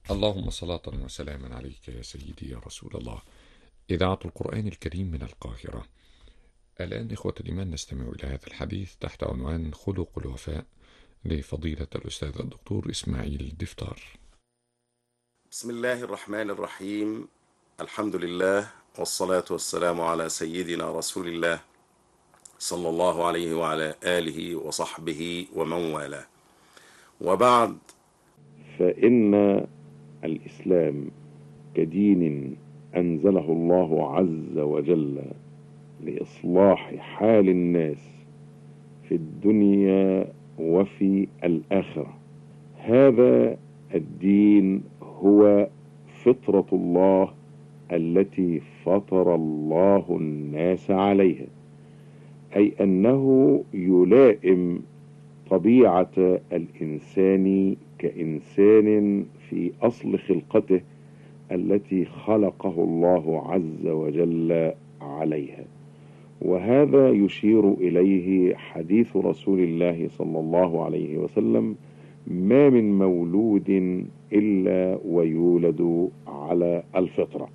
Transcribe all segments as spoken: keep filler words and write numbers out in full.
اللهم صلاة وسلاما عليك يا سيدي يا رسول الله. إذاعة القرآن الكريم من القاهرة. الآن إخوة الإيمان نستمع إلى هذا الحديث تحت عنوان خلق الوفاء لفضيلة الأستاذ الدكتور إسماعيل الدفتار. بسم الله الرحمن الرحيم. الحمد لله والصلاة والسلام على سيدنا رسول الله صلى الله عليه وعلى آله وصحبه ومن والاه، وبعد. فإن الإسلام كدين أنزله الله عز وجل لإصلاح حال الناس في الدنيا وفي الآخرة. هذا الدين هو فطرة الله التي فطر الله الناس عليها، أي أنه يلائم طبيعة الإنسان كإنسان في أصل خلقته التي خلقه الله عز وجل عليها. وهذا يشير إليه حديث رسول الله صلى الله عليه وسلم: ما من مولود إلا ويولد على الفطرة.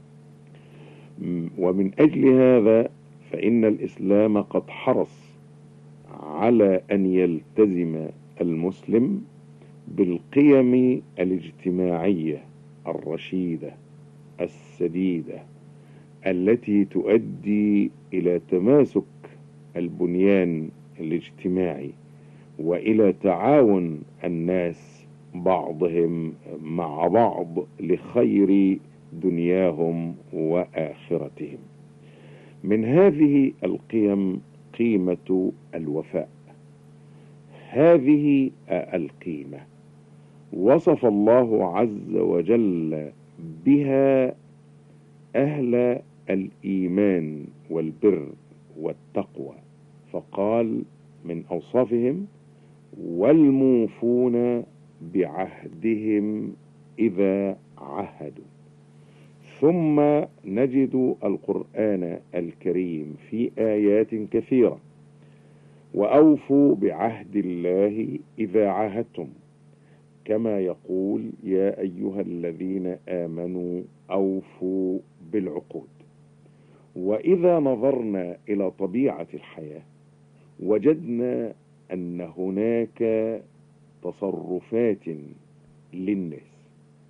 ومن أجل هذا فإن الإسلام قد حرص على أن يلتزم المسلم بالقيم الاجتماعية الرشيدة السديدة التي تؤدي إلى تماسك البنيان الاجتماعي وإلى تعاون الناس بعضهم مع بعض لخير دنياهم وآخرتهم. من هذه القيم قيمة الوفاء. هذه القيمة وصف الله عز وجل بها أهل الإيمان والبر والتقوى، فقال من أوصافهم: والموفون بعهدهم إذا عهدوا. ثم نجد القرآن الكريم في آيات كثيرة: وأوفوا بعهد الله إذا عاهدتم، كما يقول: يا أيها الذين آمنوا أوفوا بالعقود. وإذا نظرنا إلى طبيعة الحياة وجدنا أن هناك تصرفات للناس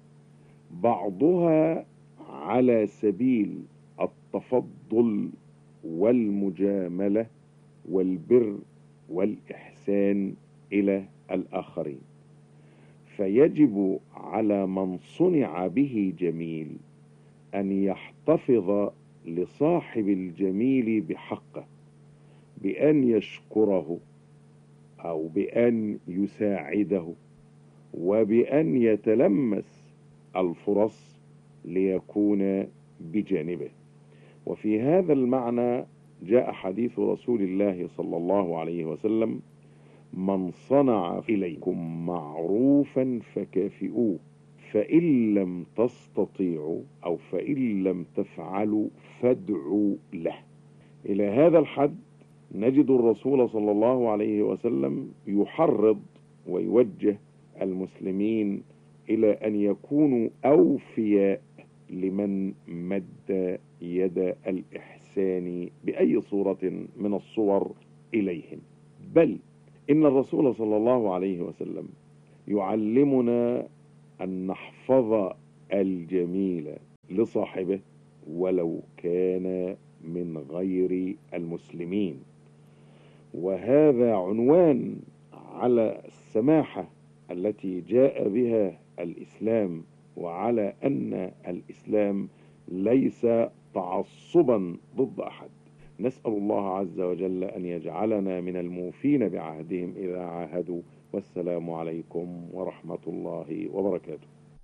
بعضها على سبيل التفضل والمجاملة والبر والإحسان إلى الآخرين، فيجب على من صنع به جميل أن يحتفظ لصاحب الجميل بحقه، بأن يشكره أو بأن يساعده وبأن يتلمس الفرص ليكون بجانبه. وفي هذا المعنى جاء حديث رسول الله صلى الله عليه وسلم: من صنع إليكم معروفا فكافئوه، فإن لم تستطيعوا أو فإن لم تفعلوا فادعوا له. إلى هذا الحد نجد الرسول صلى الله عليه وسلم يحرض ويوجه المسلمين إلى أن يكونوا أوفياء لمن مد يد الإحسان بأي صورة من الصور إليهم. بل إن الرسول صلى الله عليه وسلم يعلمنا أن نحفظ الجميل لصاحبه ولو كان من غير المسلمين. وهذا عنوان على السماحة التي جاء بها الإسلام، وعلى أن الإسلام ليس تعصبا ضد أحد. نسأل الله عز وجل أن يجعلنا من الموفين بعهدهم إذا عاهدوا. والسلام عليكم ورحمة الله وبركاته.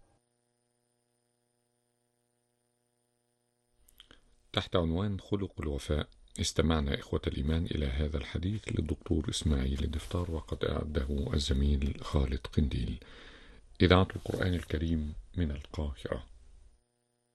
تحت عنوان خلق الوفاء استمعنا إخوة الإيمان إلى هذا الحديث للدكتور إسماعيل الدفتار، وقد أعده الزميل خالد قنديل. إذاعة القرآن الكريم من القاهرة.